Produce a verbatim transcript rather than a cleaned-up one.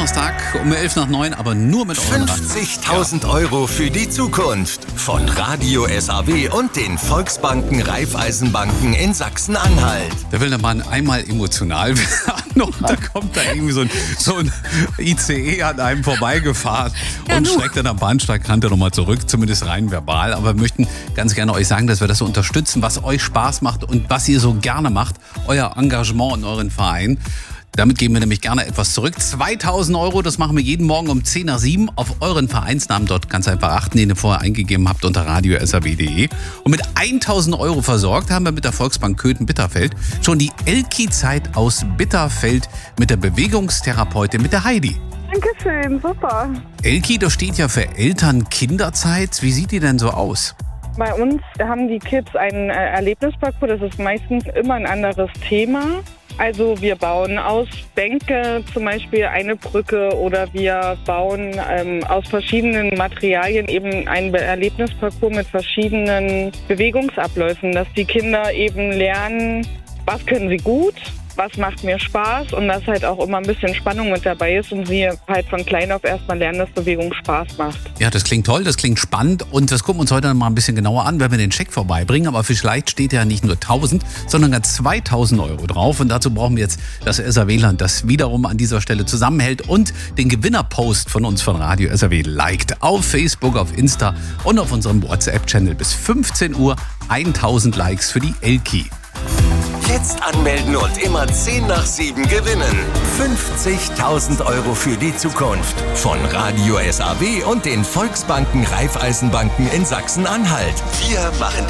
Donnerstag um elf nach neun, aber nur mit euren fünfzigtausend Euro für die Zukunft von Radio S A W und den Volksbanken Raiffeisenbanken in Sachsen-Anhalt. Da will der Mann einmal emotional werden und da kommt da irgendwie so ein, so ein I C E an einem vorbeigefahren Ja, und du. schreckt an der Bahnsteigkante nochmal zurück, zumindest rein verbal. Aber wir möchten ganz gerne euch sagen, dass wir das so unterstützen, was euch Spaß macht und was ihr so gerne macht, euer Engagement in euren Verein. Damit geben wir nämlich gerne etwas zurück. zweitausend Euro, das machen wir jeden Morgen um zehn nach sieben auf euren Vereinsnamen. Dort ganz einfach achten, den ihr vorher eingegeben habt unter radio s a w punkt d e. Und mit tausend Euro versorgt haben wir mit der Volksbank Köthen-Bitterfeld schon die Elki-Zeit aus Bitterfeld mit der Bewegungstherapeutin, mit der Heidi. Dankeschön, super. Elki, das steht ja für Eltern-Kinderzeit. Wie sieht die denn so aus? Bei uns haben die Kids einen äh, Erlebnisparcours, das ist meistens immer ein anderes Thema. Also wir bauen aus Bänke zum Beispiel eine Brücke oder wir bauen ähm, aus verschiedenen Materialien eben einen Be- Erlebnisparcours mit verschiedenen Bewegungsabläufen, dass die Kinder eben lernen, was können sie gut, was macht mir Spaß und dass halt auch immer ein bisschen Spannung mit dabei ist und sie halt von klein auf erstmal lernen, dass Bewegung Spaß macht. Ja, das klingt toll, das klingt spannend und das gucken wir uns heute mal ein bisschen genauer an, wenn wir den Scheck vorbeibringen. Aber vielleicht steht ja nicht nur tausend, sondern gar zweitausend Euro drauf. Und dazu brauchen wir jetzt das S A W-Land, das wiederum an dieser Stelle zusammenhält und den Gewinnerpost von uns von Radio S A W liked. Auf Facebook, auf Insta und auf unserem WhatsApp-Channel bis fünfzehn Uhr tausend Likes für die Elki. Jetzt anmelden und immer zehn nach sieben gewinnen. fünfzigtausend Euro für die Zukunft von Radio S A W und den Volksbanken Raiffeisenbanken in Sachsen-Anhalt. Wir machen